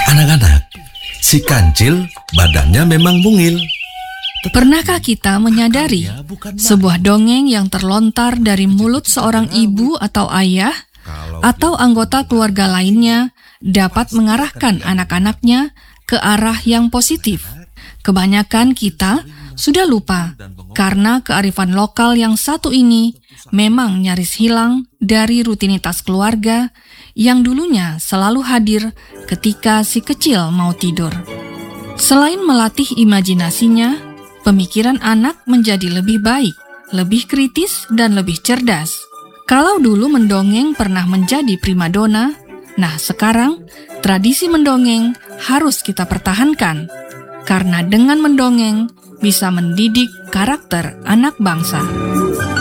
Anak-anak, si Kancil badannya memang mungil. Pernahkah kita menyadari sebuah dongeng yang terlontar dari mulut seorang ibu atau ayah atau anggota keluarga lainnya dapat mengarahkan anak-anaknya ke arah yang positif? Kebanyakan kita sudah lupa karena kearifan lokal yang satu ini memang nyaris hilang dari rutinitas keluarga yang dulunya selalu hadir ketika si kecil mau tidur. Selain melatih imajinasinya, pemikiran anak menjadi lebih baik, lebih kritis, dan lebih cerdas. Kalau dulu mendongeng pernah menjadi primadona, nah sekarang tradisi mendongeng harus kita pertahankan. Karena dengan mendongeng bisa mendidik karakter anak bangsa.